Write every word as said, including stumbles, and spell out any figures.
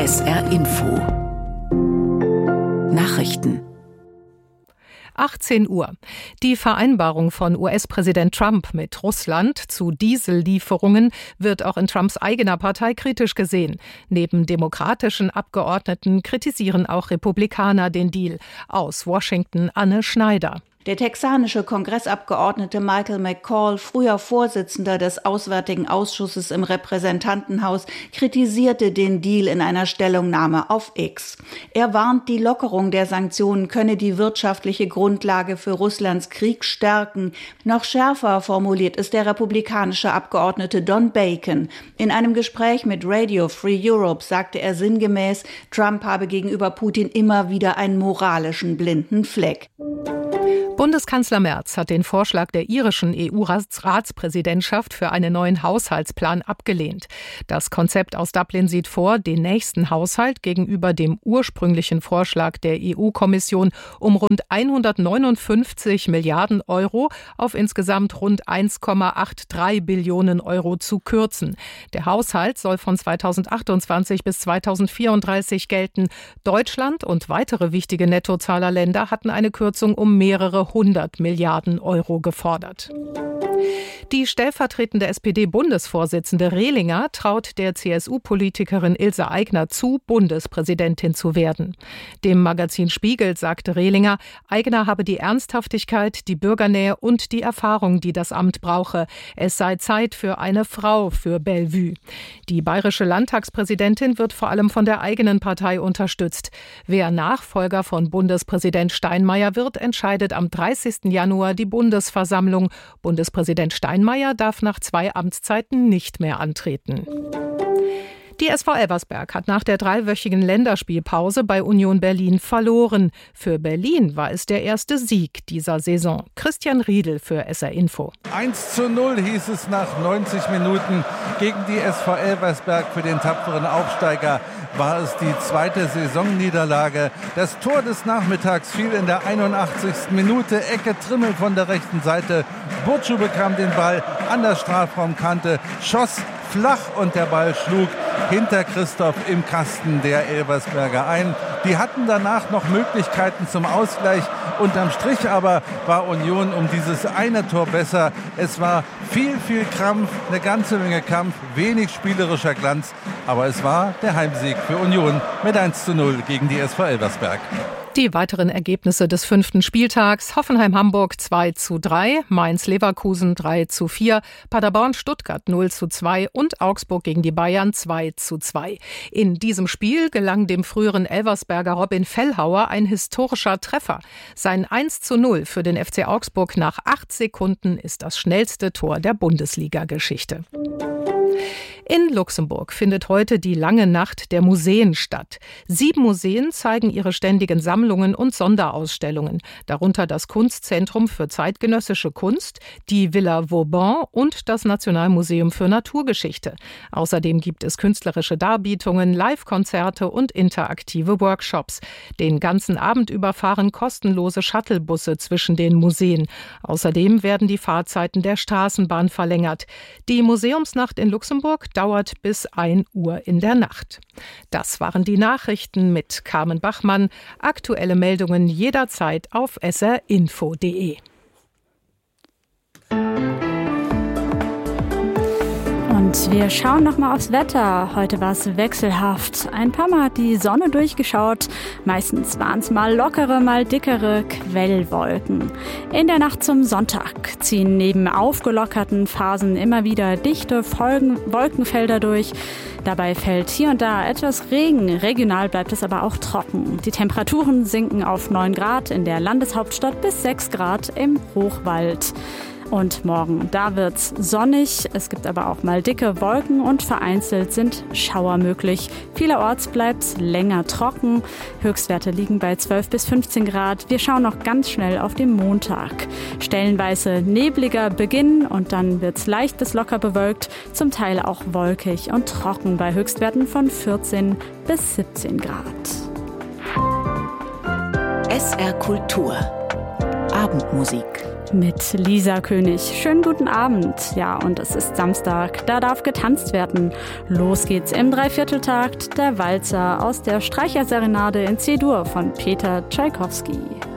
S R Info Nachrichten achtzehn Uhr. Die Vereinbarung von U S-Präsident Trump mit Russland zu Diesellieferungen wird auch in Trumps eigener Partei kritisch gesehen. Neben demokratischen Abgeordneten kritisieren auch Republikaner den Deal. Aus Washington Anne Schneider. Der texanische Kongressabgeordnete Michael McCall, früher Vorsitzender des Auswärtigen Ausschusses im Repräsentantenhaus, kritisierte den Deal in einer Stellungnahme auf X. Er warnt, die Lockerung der Sanktionen könne die wirtschaftliche Grundlage für Russlands Krieg stärken. Noch schärfer formuliert ist der republikanische Abgeordnete Don Bacon. In einem Gespräch mit Radio Free Europe sagte er sinngemäß, Trump habe gegenüber Putin immer wieder einen moralischen blinden Fleck. Bundeskanzler Merz hat den Vorschlag der irischen E U-Ratspräsidentschaft für einen neuen Haushaltsplan abgelehnt. Das Konzept aus Dublin sieht vor, den nächsten Haushalt gegenüber dem ursprünglichen Vorschlag der E U-Kommission um rund hundertneunundfünfzig Milliarden Euro auf insgesamt rund eins Komma dreiundachtzig Billionen Euro zu kürzen. Der Haushalt soll von zweitausendachtundzwanzig bis zweitausendvierunddreißig gelten. Deutschland und weitere wichtige Nettozahlerländer hatten eine Kürzung um mehrere hundert Milliarden Euro gefordert. Die stellvertretende S P D-Bundesvorsitzende Rehlinger traut der C S U-Politikerin Ilse Aigner zu, Bundespräsidentin zu werden. Dem Magazin Spiegel sagte Rehlinger, Aigner habe die Ernsthaftigkeit, die Bürgernähe und die Erfahrung, die das Amt brauche. Es sei Zeit für eine Frau für Bellevue. Die bayerische Landtagspräsidentin wird vor allem von der eigenen Partei unterstützt. Wer Nachfolger von Bundespräsident Steinmeier wird, entscheidet am dreißigsten Januar die Bundesversammlung. Bundespräsident Steinmeier darf nach zwei Amtszeiten nicht mehr antreten. Die S V Elversberg hat nach der dreiwöchigen Länderspielpause bei Union Berlin verloren. Für Berlin war es der erste Sieg dieser Saison. Christian Riedel für S R Info. eins zu null hieß es nach neunzig Minuten gegen die S V Elversberg. Für den tapferen Aufsteiger war es die zweite Saisonniederlage. Das Tor des Nachmittags fiel in der einundachtzigsten Minute. Ecke Trimmel von der rechten Seite. Burcu bekam den Ball an der Strafraumkante, schoss flach und der Ball schlug hinter Christoph im Kasten der Elversberger ein. Die hatten danach noch Möglichkeiten zum Ausgleich. Unterm Strich aber war Union um dieses eine Tor besser. Es war viel, viel Krampf, eine ganze Menge Kampf, wenig spielerischer Glanz. Aber es war der Heimsieg für Union mit eins zu null gegen die S V Elversberg. Die weiteren Ergebnisse des fünften Spieltags: Hoffenheim-Hamburg zwei zu drei, Mainz-Leverkusen drei zu vier, Paderborn-Stuttgart null zu zwei und Augsburg gegen die Bayern zwei zu zwei. In diesem Spiel gelang dem früheren Elversberger Robin Fellhauer ein historischer Treffer. Sein eins zu null für den F C Augsburg nach acht Sekunden ist das schnellste Tor der Bundesliga-Geschichte. In Luxemburg findet heute die Lange Nacht der Museen statt. Sieben Museen zeigen ihre ständigen Sammlungen und Sonderausstellungen, darunter das Kunstzentrum für zeitgenössische Kunst, die Villa Vauban und das Nationalmuseum für Naturgeschichte. Außerdem gibt es künstlerische Darbietungen, Live-Konzerte und interaktive Workshops. Den ganzen Abend über fahren kostenlose Shuttlebusse zwischen den Museen. Außerdem werden die Fahrzeiten der Straßenbahn verlängert. Die Museumsnacht in Luxemburg dauert bis ein Uhr in der Nacht. Das waren die Nachrichten mit Carmen Bachmann. Aktuelle Meldungen jederzeit auf s r info punkt d e. Und wir schauen noch mal aufs Wetter. Heute war es wechselhaft. Ein paar Mal hat die Sonne durchgeschaut. Meistens waren es mal lockere, mal dickere Quellwolken. In der Nacht zum Sonntag ziehen neben aufgelockerten Phasen immer wieder dichte Folgen- Wolkenfelder durch. Dabei fällt hier und da etwas Regen. Regional bleibt es aber auch trocken. Die Temperaturen sinken auf neun Grad in der Landeshauptstadt bis sechs Grad im Hochwald. Und morgen, da wird's sonnig, es gibt aber auch mal dicke Wolken und vereinzelt sind Schauer möglich. Vielerorts bleibt's länger trocken. Höchstwerte liegen bei zwölf bis fünfzehn Grad. Wir schauen noch ganz schnell auf den Montag. Stellenweise nebliger Beginn und dann wird's leicht bis locker bewölkt, zum Teil auch wolkig und trocken bei Höchstwerten von vierzehn bis siebzehn Grad. S R Kultur Abendmusik mit Lisa König. Schönen guten Abend. Ja, und es ist Samstag, da darf getanzt werden. Los geht's im Dreivierteltakt, der Walzer aus der Streicherserenade in C-Dur von Peter Tschaikowski.